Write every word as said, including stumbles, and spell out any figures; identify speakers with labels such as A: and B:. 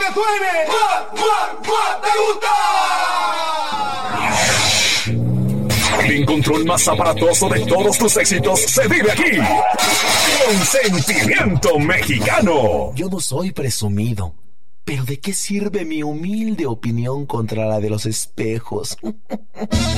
A: que suene. ¡Mua, mua, mua! ¡Te gusta!
B: El control más aparatoso de todos tus éxitos se vive aquí. Consentimiento Mexicano.
C: Yo no soy presumido, pero ¿de qué sirve mi humilde opinión contra la de los espejos?